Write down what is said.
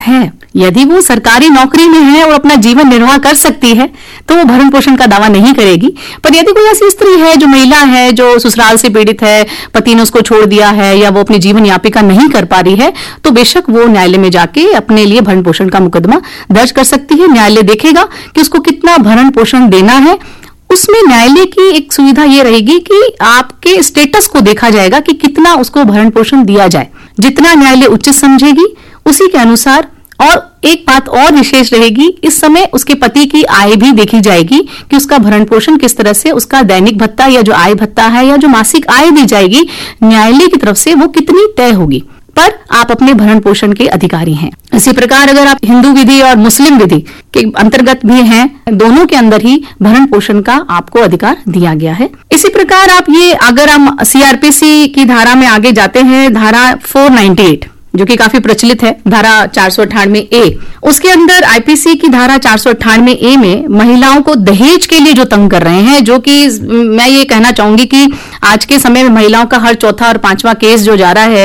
है। यदि वो सरकारी नौकरी में है और अपना जीवन निर्वाह कर सकती है तो वो भरण पोषण का दावा नहीं करेगी। पर यदि कोई ऐसी स्त्री है, जो महिला है, जो ससुराल से पीड़ित है, पति ने उसको छोड़ दिया है या वो अपनी जीवन यापिका नहीं कर पा रही है, तो बेशक वो न्यायालय में जाके अपने लिए भरण पोषण का मुकदमा दर्ज कर सकती है। न्यायालय देखेगा कि उसको कितना भरण पोषण देना है। उसमें न्यायालय की एक सुविधा ये रहेगी कि आपके स्टेटस को देखा जाएगा कि कितना उसको भरण पोषण दिया जाए। जितना न्यायालय उचित समझेगी उसी के अनुसार। और एक बात और विशेष रहेगी, इस समय उसके पति की आय भी देखी जाएगी कि उसका भरण पोषण किस तरह से, उसका दैनिक भत्ता या जो आय भत्ता है या जो मासिक आय दी जाएगी न्यायालय की तरफ से, वो कितनी तय होगी। पर आप अपने भरण पोषण के अधिकारी हैं। इसी प्रकार अगर आप हिंदू विधि और मुस्लिम विधि के अंतर्गत भी हैं, दोनों के अंदर ही भरण पोषण का आपको अधिकार दिया गया है। इसी प्रकार आप ये, अगर हम सीआरपीसी की धारा में आगे जाते हैं, धारा 498 जो कि काफी प्रचलित है, धारा 498A, उसके अंदर आईपीसी की धारा 498A में महिलाओं को दहेज के लिए जो तंग कर रहे हैं, जो कि मैं ये कहना चाहूंगी कि आज के समय में महिलाओं का हर चौथा और पांचवा केस जो जा रहा है